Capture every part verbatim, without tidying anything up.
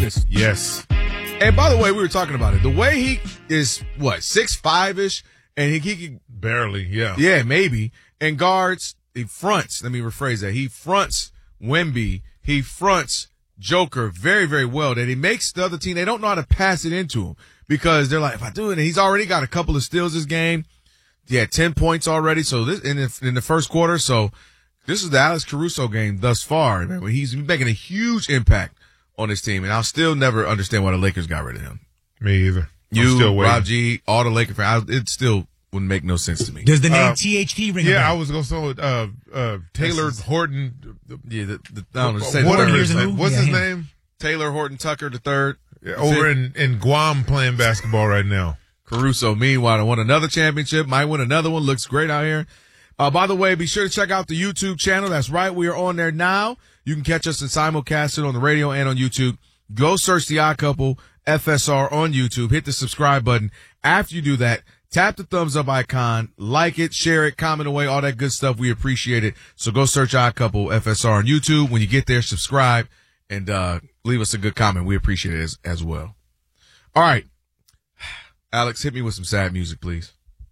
Giannis. Yes. And by the way, we were talking about it. The way he is, what, six five ish, and he, he can barely, yeah. Yeah, maybe. And guards, he fronts, let me rephrase that. He fronts Wemby. He fronts Joker very, very well. That he makes the other team, they don't know how to pass it into him because they're like, if I do it, and he's already got a couple of steals this game. He had ten points already. So this in the, in the first quarter. So this is the Alex Caruso game thus far. Man, he's making a huge impact on his team. And I'll still never understand why the Lakers got rid of him. Me either. You, I'm still waiting. Rob G, all the Laker fans, it still wouldn't make no sense to me. Does the name Uh, T H T ring Yeah, a bell? I was going to say uh, uh, Taylor Horton. Yeah, the, the, I don't know, say the What third. are years his- ago? What's Yeah, his him. name? Taylor Horton Tucker the third. Yeah, over in, in Guam playing basketball right now. Caruso, meanwhile, won another championship, might win another one, looks great out here. Uh, by the way, be sure to check out the YouTube channel. That's right, we are on there now. You can catch us in simulcasted on the radio and on YouTube. Go search The Odd Couple F S R on YouTube. Hit the subscribe button. After you do that, tap the thumbs up icon, like it, share it, comment away, all that good stuff. We appreciate it. So go search Odd Couple F S R on YouTube. When you get there, subscribe and uh leave us a good comment. We appreciate it as, as well. All right. Alex, hit me with some sad music, please.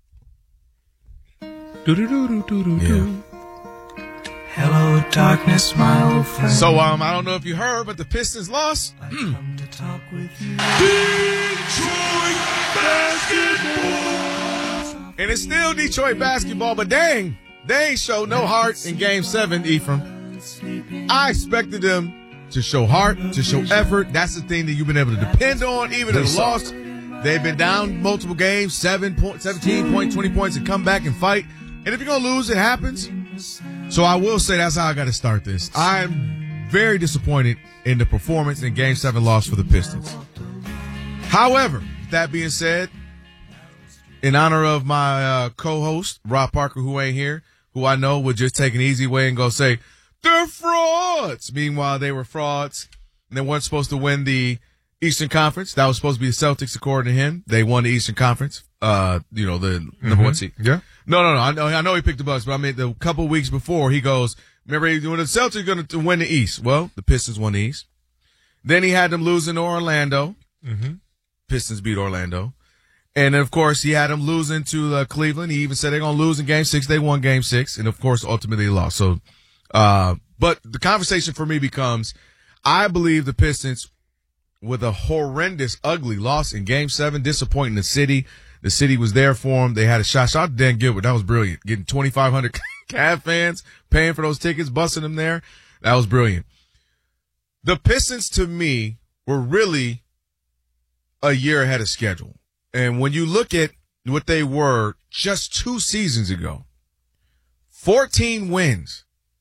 Yeah. Hello, darkness, my old friend. So, um, I don't know if you heard, but the Pistons lost. I've come to talk with you. Detroit basketball. And it's still Detroit basketball, but dang, they ain't show no heart in game seven, Ephraim. I expected them to show heart, to show effort. That's the thing that you've been able to depend on, even in the loss. They've been down multiple games, seven point, seventeen point, twenty points, and come back and fight. And if you're going to lose, it happens. So I will say that's how I got to start this. I'm very disappointed in the performance in game seven loss for the Pistons. However, with that being said, in honor of my uh, co-host, Rob Parker, who ain't here, who I know would just take an easy way and go say, they're frauds. Meanwhile, they were frauds. And they weren't supposed to win the Eastern Conference. That was supposed to be the Celtics, according to him. They won the Eastern Conference. Uh, you know, the number Mm-hmm. one seed. Yeah. No, no, no. I know, I know he picked the Bucks, but I mean, the couple of weeks before, he goes, remember, when the Celtics are going to win the East. Well, the Pistons won the East. Then he had them losing to Orlando. Mm-hmm. Pistons beat Orlando. And then, of course, he had them losing to uh, Cleveland. He even said they're going to lose in game six. They won game six. And, of course, ultimately lost. So, uh, but the conversation for me becomes, I believe the Pistons, with a horrendous, ugly loss in game seven, disappointing the city. The city was there for them. They had a shot. Shout out to Dan Gilbert. That was brilliant. Getting twenty-five hundred Cavs fans, paying for those tickets, busting them there. That was brilliant. The Pistons, to me, were really a year ahead of schedule. And when you look at what they were just two seasons ago, fourteen wins.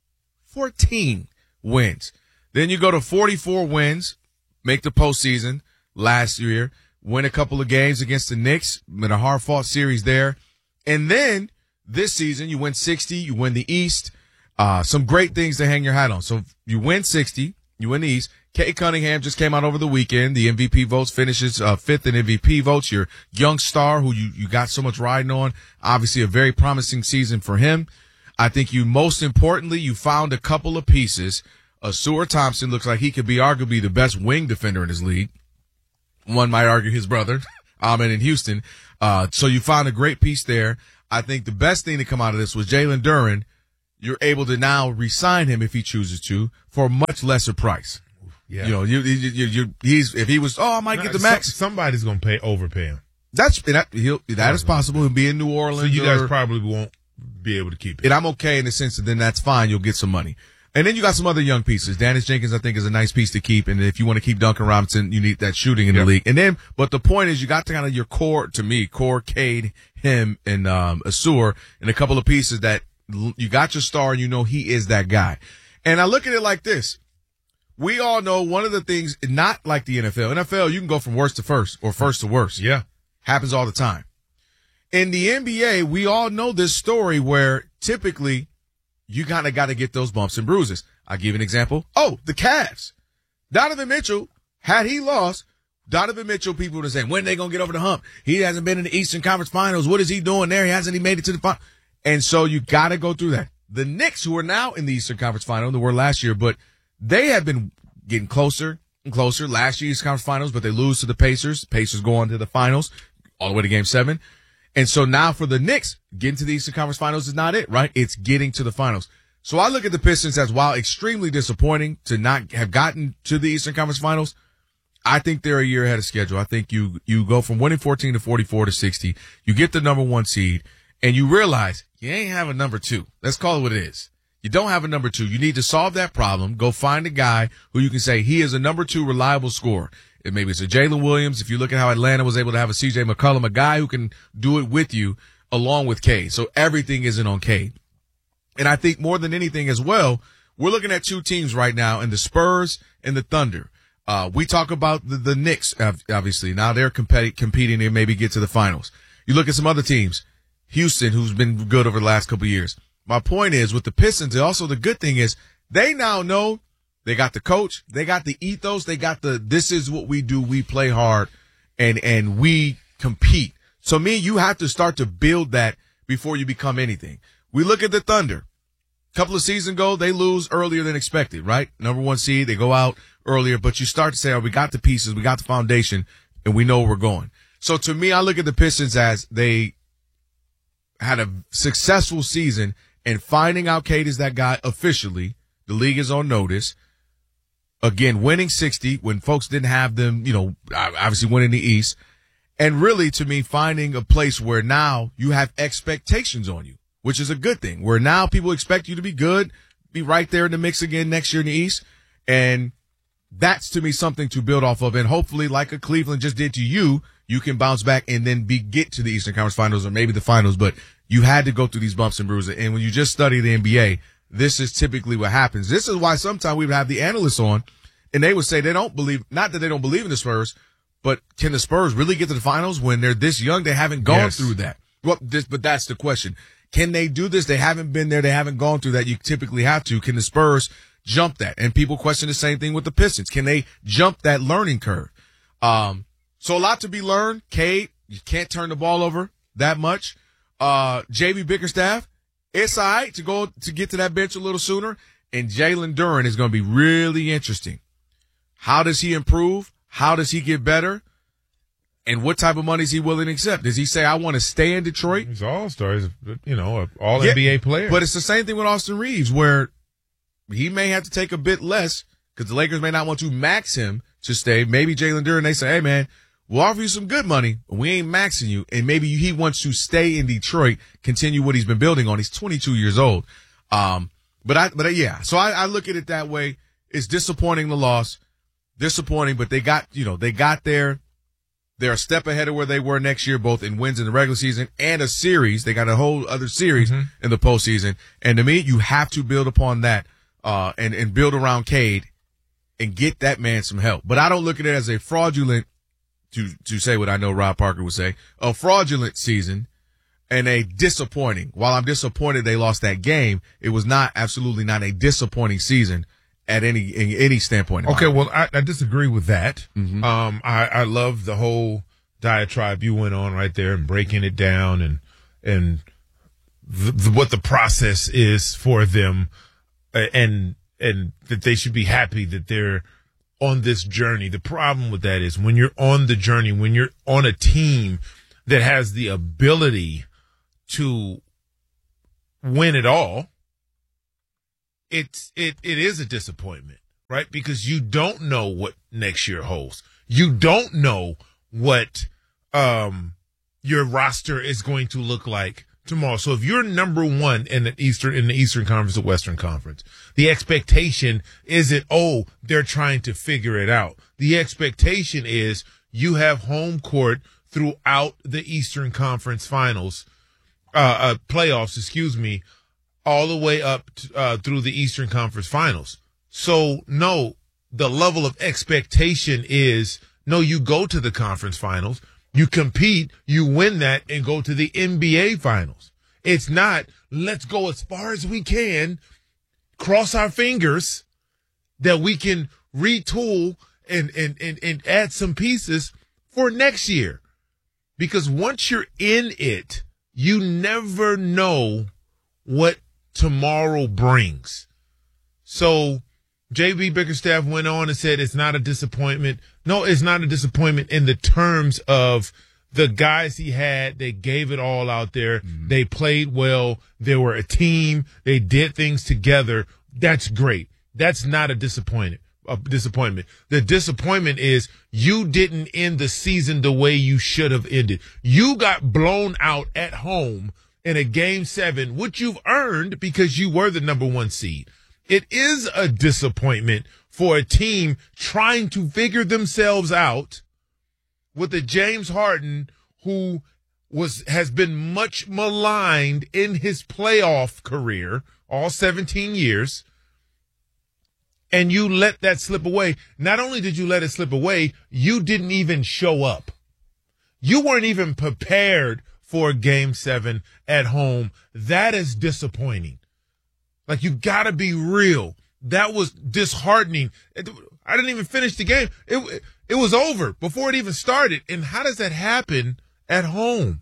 fourteen wins. Then you go to forty-four wins, make the postseason last year, win a couple of games against the Knicks in a hard-fought series there. And then this season, you win sixty, you win the East. Uh, some great things to hang your hat on. So you win sixty, you win the East. Kate Cunningham just came out over the weekend. The M V P votes, finishes uh, fifth in M V P votes. Your young star who you, you got so much riding on. Obviously a very promising season for him. I think you, most importantly, you found a couple of pieces. Uh, Seward Thompson looks like he could be arguably the best wing defender in his league. One might argue his brother, Ahmed in Houston. Uh, so you found a great piece there. I think the best thing to come out of this was Jalen Duren. You're able to now re-sign him if he chooses to for a much lesser price. Yeah. You know, you, you, you, you, he's, if he was, oh, I might get the max. Some, somebody's going to pay, overpay him. That's, that, he'll, that is possible. He'll be in New Orleans. So you guys or, probably won't be able to keep it. And I'm okay in the sense that then that's fine. You'll get some money. And then you got some other young pieces. Dennis Jenkins, I think, is a nice piece to keep. And if you want to keep Duncan Robinson, you need that shooting in yep. the league. And then, but the point is you got to kind of your core, to me, core, Cade, him, and, um, Asur, and a couple of pieces that you got your star and you know he is that guy. And I look at it like this. We all know one of the things, not like the N F L. N F L, you can go from worst to first or first to worst. Yeah. Happens all the time. In the N B A, we all know this story where typically you kind of got to get those bumps and bruises. I'll give you an example. Oh, the Cavs. Donovan Mitchell, had he lost, Donovan Mitchell, people would say, when are they going to get over the hump? He hasn't been in the Eastern Conference Finals. What is he doing there? He hasn't even made it to the final. And so you got to go through that. The Knicks, who are now in the Eastern Conference Final, they were last year, but they have been getting closer closer. Last year's conference finals, but they lose to the Pacers. Pacers go on to the finals, all the way to game seven. And so now for the Knicks, getting to the Eastern Conference Finals is not it, right? It's getting to the finals. So I look at the Pistons as, while extremely disappointing to not have gotten to the Eastern Conference Finals, I think they're a year ahead of schedule. I think you, you go from winning fourteen to forty-four to sixty. You get the number one seed and you realize you ain't have a number two. Let's call it what it is. You don't have a number two. You need to solve that problem. Go find a guy who you can say he is a number two reliable scorer. It maybe it's a Jalen Williams. If you look at how Atlanta was able to have a C J McCollum, a guy who can do it with you along with Cade. So everything isn't on Cade. And I think more than anything as well, we're looking at two teams right now in the Spurs and the Thunder. Uh, we talk about the, the Knicks, obviously. Now they're competi- competing and maybe get to the finals. You look at some other teams. Houston, who's been good over the last couple of years. My point is, with the Pistons, also the good thing is they now know they got the coach, they got the ethos, they got the, this is what we do, we play hard, and, and we compete. So me, you have to start to build that before you become anything. We look at the Thunder. A couple of seasons ago, they lose earlier than expected, right? Number one seed, they go out earlier, but you start to say, oh, we got the pieces, we got the foundation, and we know where we're going. So to me, I look at the Pistons as they had a successful season, and finding out Cade is that guy officially. The league is on notice. Again, winning sixty when folks didn't have them, you know, obviously winning the East. And really, to me, finding a place where now you have expectations on you, which is a good thing, where now people expect you to be good, be right there in the mix again next year in the East. And that's, to me, something to build off of. And hopefully, like a Cleveland just did to you, you can bounce back and then be get to the Eastern Conference Finals or maybe the finals. But you had to go through these bumps and bruises. And when you just study the N B A, this is typically what happens. This is why sometimes we would have the analysts on, and they would say they don't believe, not that they don't believe in the Spurs, but can the Spurs really get to the finals when they're this young? They haven't gone yes. through that. Well, this, but that's the question. Can they do this? They haven't been there. They haven't gone through that. You typically have to. Can the Spurs jump that? And people question the same thing with the Pistons. Can they jump that learning curve? Um, so a lot to be learned. Cade, you can't turn the ball over that much. Uh, J B Bickerstaff, it's all right to go to get to that bench a little sooner. And Jalen Duren is going to be really interesting. How does he improve? How does he get better? And what type of money is he willing to accept? Does he say, I want to stay in Detroit? He's all star. He's, you know, an all N B A yeah, player. But it's the same thing with Austin Reeves, where he may have to take a bit less because the Lakers may not want to max him to stay. Maybe Jalen Duren, they say, hey, man, we'll offer you some good money, but we ain't maxing you. And maybe he wants to stay in Detroit, continue what he's been building on. He's twenty-two years old. Um, but I, but uh, yeah, so I, I look at it that way. It's disappointing, the loss. Disappointing, but they got, you know, they got there. They're a step ahead of where they were next year, both in wins in the regular season and a series. They got a whole other series mm-hmm. in the postseason. And to me, you have to build upon that, uh, and, and build around Cade and get that man some help. But I don't look at it as a fraudulent, to, to say what I know Rob Parker would say, a fraudulent season and a disappointing. While I'm disappointed they lost that game, it was not, absolutely not a disappointing season at any in any standpoint. Okay, well, I, I disagree with that. Mm-hmm. Um, I, I love the whole diatribe you went on right there and breaking it down and and the, the, what the process is for them, and and that they should be happy that they're on this journey. The problem with that is when you're on the journey, when you're on a team that has the ability to win it all, It's it it is a disappointment, right? Because you don't know what next year holds. You don't know what um your roster is going to look like tomorrow. So if you're number one in the Eastern in the Eastern Conference or Western Conference, the expectation isn't, oh, they're trying to figure it out. The expectation is you have home court throughout the Eastern Conference Finals, uh, uh playoffs, excuse me. all the way up to, uh, through the Eastern Conference Finals. So, no, the level of expectation is, no, you go to the conference finals, you compete, you win that, and go to the N B A Finals. It's not, let's go as far as we can, cross our fingers that we can retool and, and, and, and add some pieces for next year. Because once you're in it, you never know what tomorrow brings. So J B Bickerstaff went on and said it's not a disappointment. No, it's not a disappointment in the terms of the guys he had. They gave it all out there. Mm-hmm. They played well. They were a team. They did things together. That's great. That's not a disappointment. A disappointment. The disappointment is you didn't end the season the way you should have ended. You got blown out at home in a game seven, which you've earned because you were the number one seed. It is a disappointment for a team trying to figure themselves out with a James Harden who was has been much maligned in his playoff career, all seventeen years. And you let that slip away. Not only did you let it slip away, you didn't even show up. You weren't even prepared for game seven at home. That is disappointing. Like, you gotta be real. That was disheartening. I didn't even finish the game. It, it was over before it even started. And how does that happen at home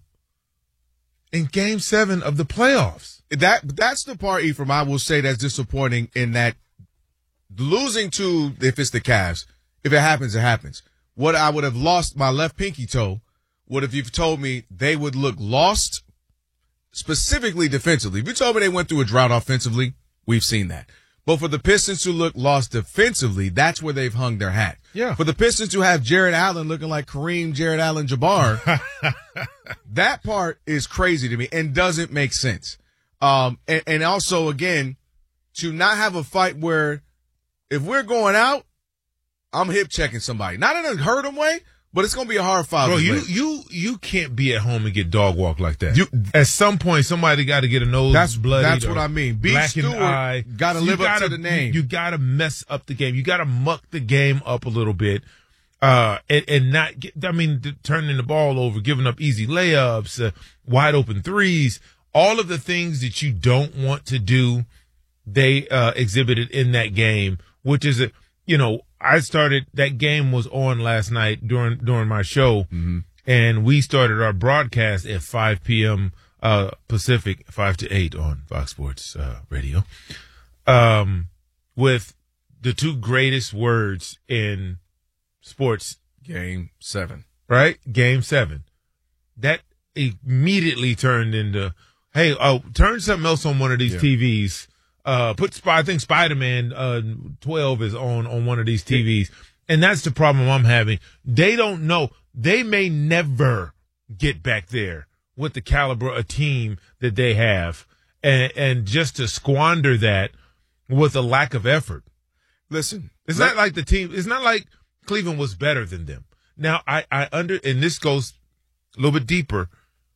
in game seven of the playoffs? That, that's the part, Ephraim, I will say that's disappointing in that losing to, if it's the Cavs, if it happens, it happens. What I would have lost my left pinky toe would have you've told me they would look lost, specifically defensively. If you told me they went through a drought offensively, we've seen that. But for the Pistons to look lost defensively, that's where they've hung their hat. Yeah. For the Pistons to have Jared Allen looking like Kareem Jared Allen Jabbar, that part is crazy to me and doesn't make sense. Um, and, and also, again, to not have a fight where if we're going out, I'm hip checking somebody. Not in a hurt 'em way, but it's going to be a hard foul. Bro, you, you, you can't be at home and get dog walked like that. You, at some point, somebody got to get a nose that's, bloodied. That's what I mean. B. Stewart got to live up gotta, to the name. You, you got to mess up the game. You got to muck the game up a little bit. Uh, and, and not get, I mean, turning the ball over, giving up easy layups, uh, wide open threes, all of the things that you don't want to do, they, uh, exhibited in that game, which is a, you know, I started, that game was on last night during, during my show, mm-hmm. and we started our broadcast at five p.m. uh, Pacific, five to eight on Fox Sports, uh, radio, um, with the two greatest words in sports. Game seven. Right? Game seven. That immediately turned into, hey, oh, turn something else on one of these yeah. T Vs. Uh, put, I think Spider-Man, uh, twelve is on, on one of these T Vs. And that's the problem I'm having. They don't know. They may never get back there with the caliber of team that they have. And, and just to squander that with a lack of effort. Listen, it's let, not like the team, it's not like Cleveland was better than them. Now, I, I under, and this goes a little bit deeper.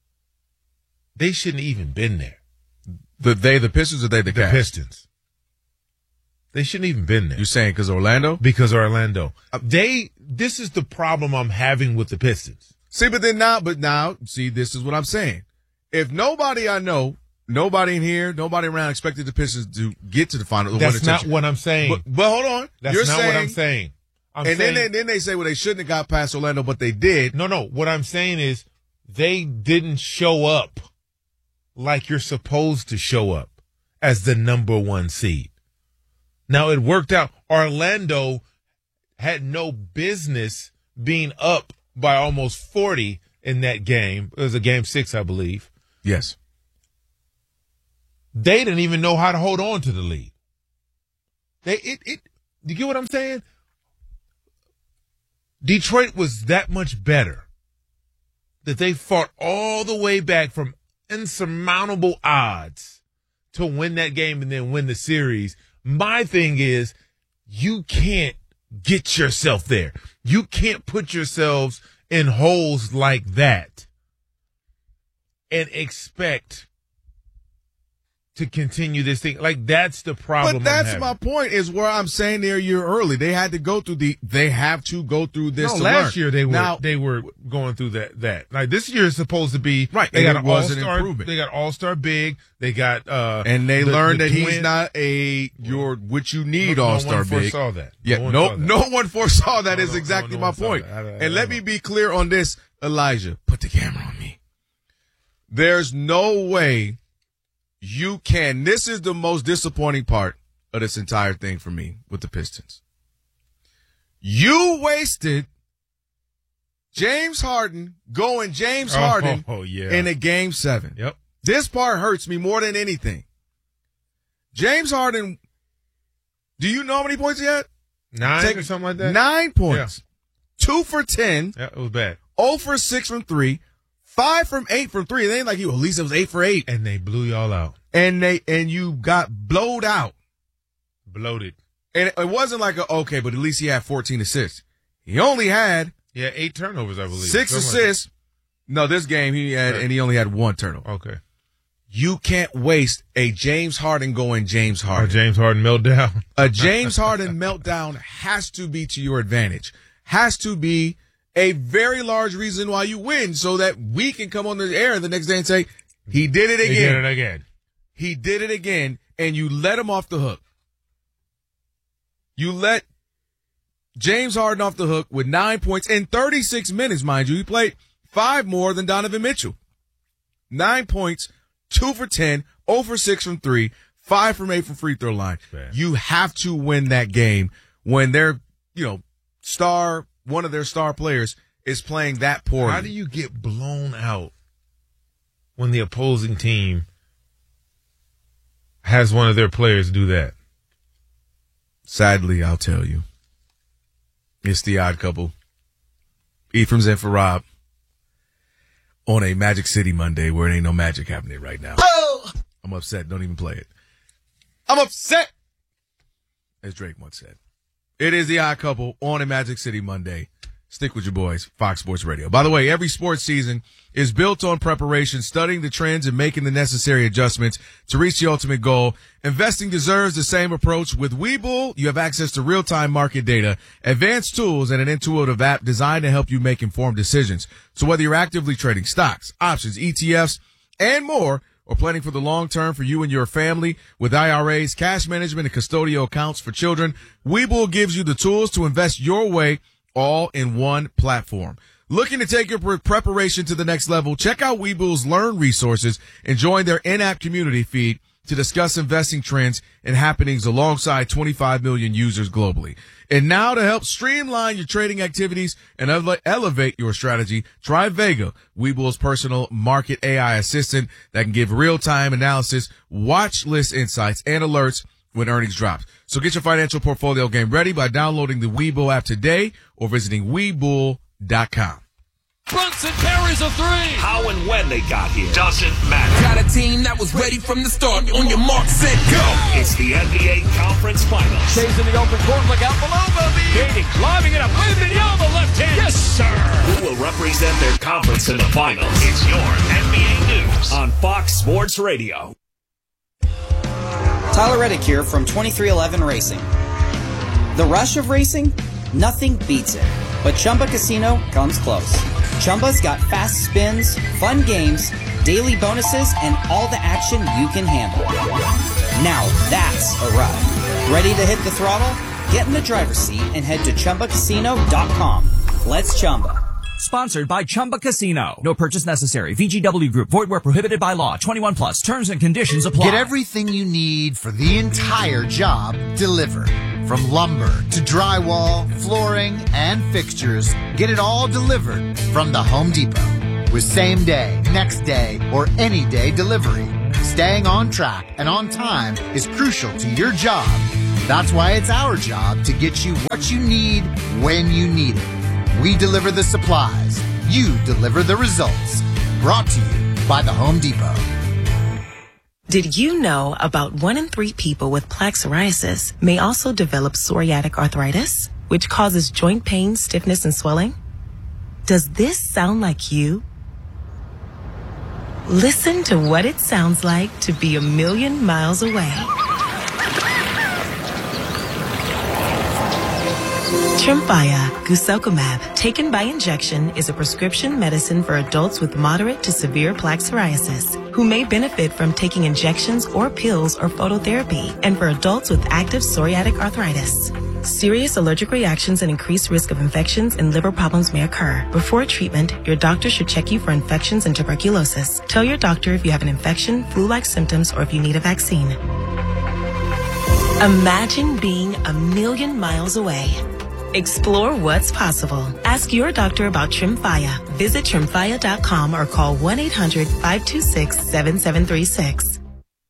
They shouldn't have even been there. The they the Pistons or they the, the Cavs? Pistons. They shouldn't even been there. You're saying because Orlando? Because Orlando. Uh, they. This is the problem I'm having with the Pistons. See, but then now, but now, see, this is what I'm saying. If nobody I know, nobody in here, nobody around expected the Pistons to get to the final. That's not what I'm saying. But, but hold on, that's You're not saying, what I'm saying. I'm and saying, then they, then they say, well, they shouldn't have got past Orlando, but they did. No, no. What I'm saying is they didn't show up like you're supposed to show up as the number one seed. Now, it worked out. Orlando had no business being up by almost forty in that game. It was a game six, I believe. Yes. They didn't even know how to hold on to the lead. They, it, it, you get what I'm saying? Detroit was that much better that they fought all the way back from insurmountable odds to win that game and then win the series. My thing is, you can't get yourself there. You can't put yourselves in holes like that and expect to continue this thing. Like, that's the problem. But that's my point, is where I'm saying they're a year early. They had to go through the, they have to go through this. No, to last learn. year they were, now, they were going through that, that. Like, this year is supposed to be, right. They got it an was an all-star, improvement. they got all-star big. They got, uh, and they the, learned the that twin. he's not a, your, what you need no, all-star no one big. foresaw that. Yeah. No, no, one no one foresaw that no, is no, exactly no, no my one saw point. that. I, I, I and let know. me be clear on this, Elijah. Put the camera on me. There's no way you can. This is the most disappointing part, of this entire thing for me with the Pistons. You wasted James Harden going James Harden oh, oh, yeah. in a game seven. Yep. This part hurts me more than anything. James Harden, do you know how many points he had? Nine Take, or something like that? Nine points. Yeah. Two for ten. Yeah, it was bad. Oh for six from three. Five from eight from three. It ain't like you, at least it was eight for eight. And they blew y'all out. And they and you got blowed out. Bloated. And it wasn't like, a, okay, but at least he had fourteen assists. He only had yeah, eight turnovers, I believe. Six Something assists. Like no, this game he had, right. and he only had one turnover. Okay. You can't waste a James Harden going James Harden. A James Harden meltdown. A James Harden meltdown has to be to your advantage. Has to be a very large reason why you win, so that we can come on the air the next day and say, he did it again. He did it again. He did it again, and you let him off the hook. You let James Harden off the hook with nine points in thirty-six minutes, mind you. He played five more than Donovan Mitchell. Nine points, two for ten, oh for six from three, five from eight from free throw line. Man. You have to win that game when their, you know, star, one of their star players is playing that poorly. How do you get blown out when the opposing team has one of their players do that? Sadly, I'll tell you. It's the odd couple. Ephraim's in for Rob on a Magic City Monday where it ain't no magic happening right now. Oh! I'm upset. Don't even play it. I'm upset! As Drake once said. It is the odd couple on a Magic City Monday. Stick with your boys, Fox Sports Radio. By the way, every sports season is built on preparation, studying the trends and making the necessary adjustments to reach the ultimate goal. Investing deserves the same approach. With Webull, you have access to real-time market data, advanced tools, and an intuitive app designed to help you make informed decisions. So whether you're actively trading stocks, options, E T Fs, and more, or planning for the long term for you and your family with I R As, cash management, and custodial accounts for children, Webull gives you the tools to invest your way all in one platform. Looking to take your pre- preparation to the next level? Check out Webull's Learn resources and join their in-app community feed to discuss investing trends and happenings alongside twenty-five million users globally. And now to help streamline your trading activities and ele- elevate your strategy, try Vega, Webull's personal market A I assistant that can give real-time analysis, watch list insights, and alerts when earnings drops. So get your financial portfolio game ready by downloading the Webull app today or visiting Webull dot com. Brunson carries a three. How and when they got here doesn't matter. Got a team that was ready from the start. On your mark, set, go. It's the N B A Conference Finals. Chase in the open court, look out below, Bobby. Gating, lobbing it up. Wembanyama, left hand. Yes, sir. Who will represent their conference in the finals? It's your N B A News on Fox Sports Radio. Tyler Reddick here from twenty-three eleven Racing. The rush of racing? Nothing beats it. But Chumba Casino comes close. Chumba's got fast spins, fun games, daily bonuses, and all the action you can handle. Now that's a ride. Ready to hit the throttle? Get in the driver's seat and head to Chumba Casino dot com. Let's Chumba. Sponsored by Chumba Casino. No purchase necessary. V G W Group. Void where prohibited by law. twenty-one plus. Terms and conditions apply. Get everything you need for the entire job delivered. From lumber to drywall, flooring, and fixtures, get it all delivered from the Home Depot. With same day, next day, or any day delivery. Staying on track and on time is crucial to your job. That's why it's our job to get you what you need when you need it. We deliver the supplies. You deliver the results. Brought to you by the Home Depot. Did you know about one in three people with plaque psoriasis may also develop psoriatic arthritis, which causes joint pain, stiffness, and swelling? Does this sound like you? Listen to what it sounds like to be a million miles away. Tremfya guselkumab, taken by injection, is a prescription medicine for adults with moderate to severe plaque psoriasis who may benefit from taking injections or pills or phototherapy, and for adults with active psoriatic arthritis. Serious allergic reactions and increased risk of infections and liver problems may occur. Before treatment, your doctor should check you for infections and tuberculosis. Tell your doctor if you have an infection, flu-like symptoms, or if you need a vaccine. Imagine being a million miles away. Explore what's possible. Ask your doctor about Tremfya. Visit Tremfya dot com or call one eight hundred five two six seven seven three six.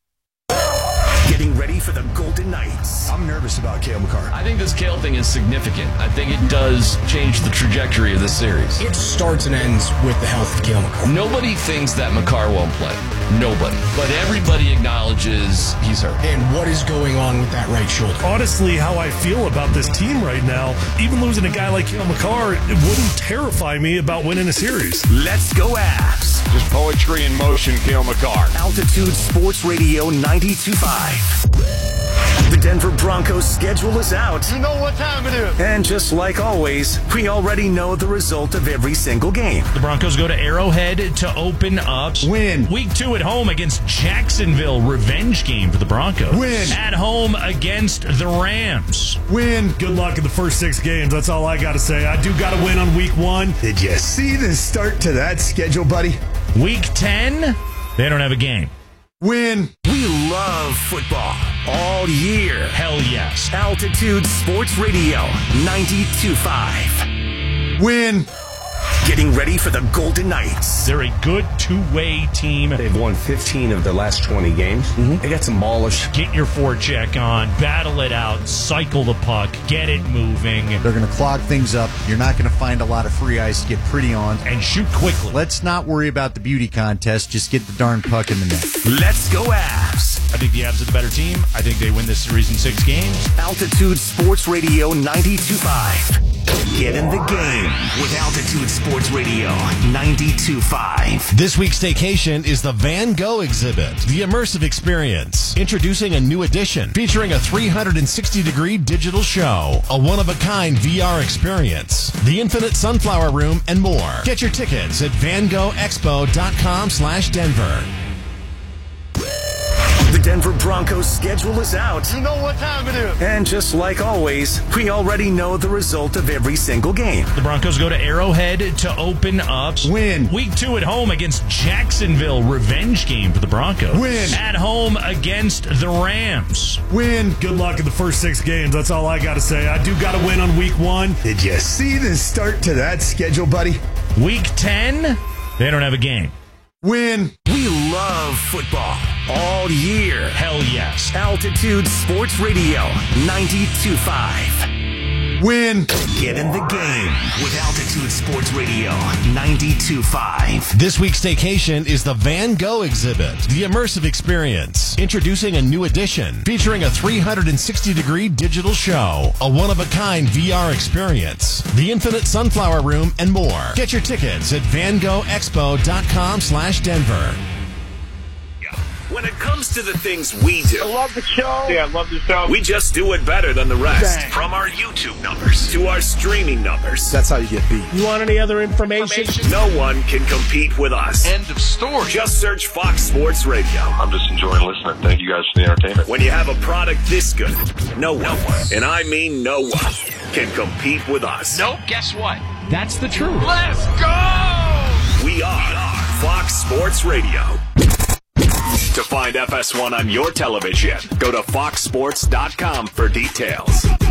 Getting ready for the Golden Knights. I'm nervous about Cale Makar. I think this Cale thing is significant. I think it does change the trajectory of the series. It starts and ends with the health of Cale Makar. Nobody thinks that Makar won't play. Nobody. But everybody acknowledges he's hurt. And what is going on with that right shoulder? Honestly, how I feel about this team right now, even losing a guy like Cale Makar, it wouldn't terrify me about winning a series. Let's go Avs. Just poetry in motion, Cale Makar. Altitude Sports Radio ninety-two point five. The Denver Broncos schedule is out. You know what time it is. And just like always, we already know the result of every single game. The Broncos go to Arrowhead to open up. Win. Week two at home against Jacksonville. Revenge game for the Broncos. Win. At home against the Rams. Win. Good luck in the first six games. That's all I got to say. I do got to win on week one. Did you see the start to that schedule, buddy? Week ten, they don't have a game. Win. We love football all year. Hell yes. Altitude Sports Radio ninety-two point five. Win. Getting ready for the Golden Knights. They're a good two-way team. They've won fifteen of their last twenty games. Mm-hmm. They got demolished. Get your forecheck on, battle it out, cycle the puck, get it moving. They're going to clog things up. You're not going to find a lot of free ice to get pretty on. And shoot quickly. Let's not worry about the beauty contest. Just get the darn puck in the net. Let's go Avs. I think the Avs are the better team. I think they win this series in six games. Altitude Sports Radio ninety-two point five. Get in the game with Altitude Sports Radio ninety-two point five. This week's staycation is the Van Gogh exhibit, the immersive experience. Introducing a new edition featuring a three hundred sixty degree digital show, a one-of-a-kind V R experience, the Infinite Sunflower Room, and more. Get your tickets at van gogh expo dot com slash Denver. The Denver Broncos schedule is out. You know what time it is. And just like always, we already know the result of every single game. The Broncos go to Arrowhead to open up. Win. Week two at home against Jacksonville. Revenge game for the Broncos. Win. At home against the Rams. Win. Good luck in the first six games. That's all I got to say. I do got to win on week one. Did you see the start to that schedule, buddy? Week ten, they don't have a game. Win. We love football all year. Hell yes. Altitude Sports Radio ninety-two point five. Win. Get in the game with Altitude Sports Radio ninety-two point five. This week's staycation is the Van Gogh exhibit, the immersive experience. Introducing a new edition featuring a three hundred sixty degree digital show, a one-of-a-kind V R experience, the Infinite Sunflower Room, and more. Get your tickets at van gogh expo dot com slash Denver. When it comes to the things we do, I love the show. Yeah, I love the show. We just do it better than the rest. Bang. From our YouTube numbers to our streaming numbers. That's how you get beat. You want any other information? No one can compete with us. End of story. Just search Fox Sports Radio. I'm just enjoying listening. Thank you guys for the entertainment. When you have a product this good, no one, and I mean no one, can compete with us. Nope, guess what? That's the truth. Let's go! We are Fox Sports Radio. To find F S one on your television, go to fox sports dot com for details.